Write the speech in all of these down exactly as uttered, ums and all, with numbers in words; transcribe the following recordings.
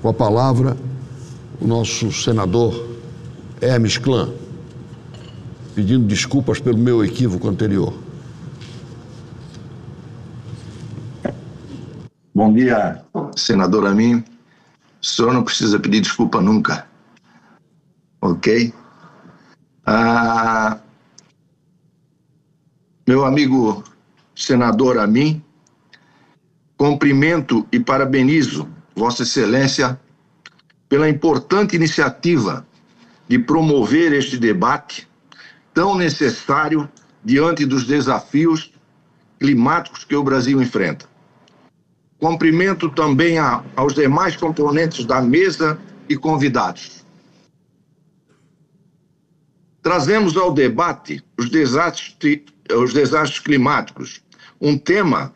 Com a palavra, o nosso senador Hermes Klan, pedindo desculpas pelo meu equívoco anterior. Bom dia, senador Amin. O senhor não precisa pedir desculpa nunca, ok? Ah, meu amigo senador Amin, cumprimento e parabenizo Vossa Excelência pela importante iniciativa de promover este debate tão necessário diante dos desafios climáticos que o Brasil enfrenta. Cumprimento também a, aos demais componentes da mesa e convidados. Trazemos ao debate os desastres, os desastres climáticos, um tema,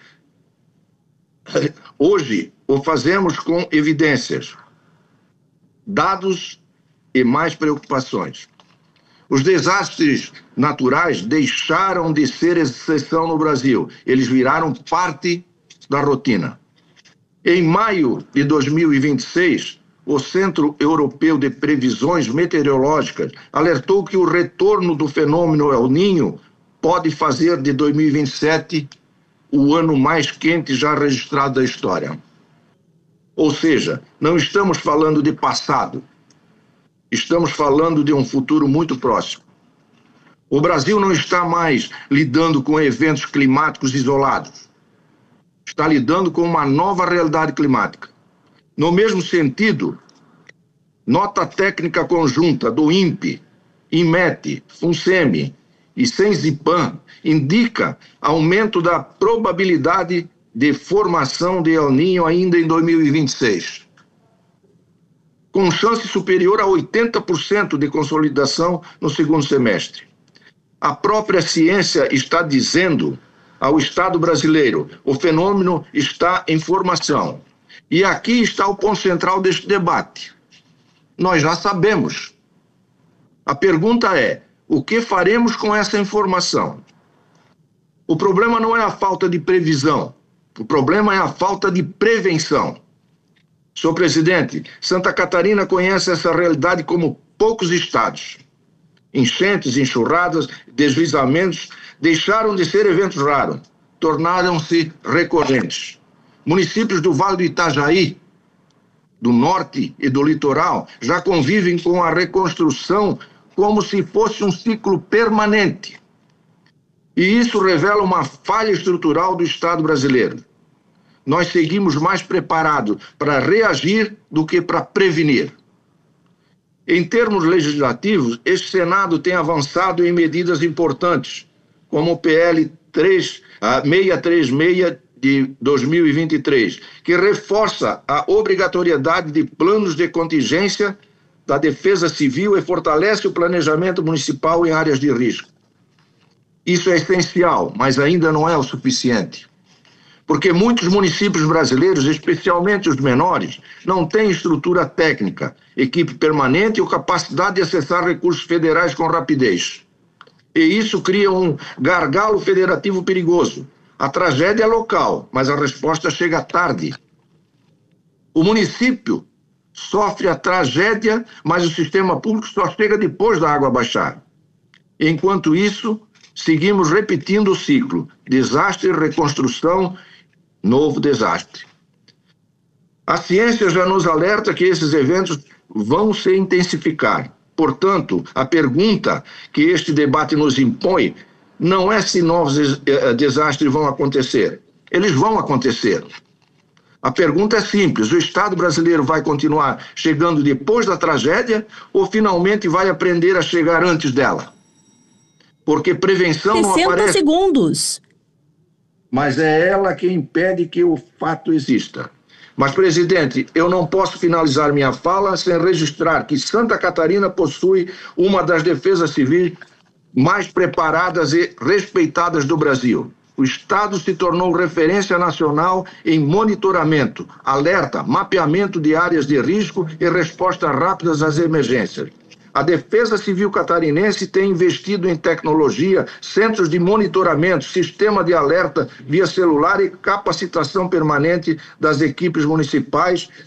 hoje, o fazemos com evidências, dados e mais preocupações. Os desastres naturais deixaram de ser exceção no Brasil, eles viraram parte da rotina. Em maio de dois mil e vinte e seis, o Centro Europeu de Previsões Meteorológicas alertou que o retorno do fenômeno El Niño pode fazer de dois mil e vinte e sete o ano mais quente já registrado da história. Ou seja, não estamos falando de passado, estamos falando de um futuro muito próximo. O Brasil não está mais lidando com eventos climáticos isolados, está lidando com uma nova realidade climática. No mesmo sentido, nota técnica conjunta do INPE, INMET, FUNSEMI e SENSIPAN indica aumento da probabilidade de formação de El Niño ainda em dois mil e vinte e seis, com chance superior a oitenta por cento de consolidação no segundo semestre. A própria ciência está dizendo ao Estado brasileiro, o fenômeno está em formação. E aqui está o ponto central deste debate. Nós já sabemos. A pergunta é, o que faremos com essa informação? O problema não é a falta de previsão, o problema é a falta de prevenção. Senhor presidente, Santa Catarina conhece essa realidade como poucos estados. Enchentes, enxurradas, deslizamentos deixaram de ser eventos raros, tornaram-se recorrentes. Municípios do Vale do Itajaí, do norte e do litoral, já convivem com a reconstrução como se fosse um ciclo permanente. E isso revela uma falha estrutural do Estado brasileiro. Nós seguimos mais preparados para reagir do que para prevenir. Em termos legislativos, este Senado tem avançado em medidas importantes, como o P L seiscentos e trinta e seis de dois mil e vinte e três, que reforça a obrigatoriedade de planos de contingência da Defesa Civil e fortalece o planejamento municipal em áreas de risco. Isso é essencial, mas ainda não é o suficiente. Porque muitos municípios brasileiros, especialmente os menores, não têm estrutura técnica, equipe permanente ou capacidade de acessar recursos federais com rapidez. E isso cria um gargalo federativo perigoso. A tragédia é local, mas a resposta chega tarde. O município sofre a tragédia, mas o sistema público só chega depois da água baixar. Enquanto isso, seguimos repetindo o ciclo: desastre, reconstrução, novo desastre. A ciência já nos alerta que esses eventos vão se intensificar. Portanto, a pergunta que este debate nos impõe não é se novos desastres vão acontecer. Eles vão acontecer. A pergunta é simples: o Estado brasileiro vai continuar chegando depois da tragédia ou finalmente vai aprender a chegar antes dela? Porque prevenção não aparece... sessenta segundos. Mas é ela que impede que o fato exista. Mas, presidente, eu não posso finalizar minha fala sem registrar que Santa Catarina possui uma das defesas civis mais preparadas e respeitadas do Brasil. O Estado se tornou referência nacional em monitoramento, alerta, mapeamento de áreas de risco e respostas rápidas às emergências. A Defesa Civil Catarinense tem investido em tecnologia, centros de monitoramento, sistema de alerta via celular e capacitação permanente das equipes municipais,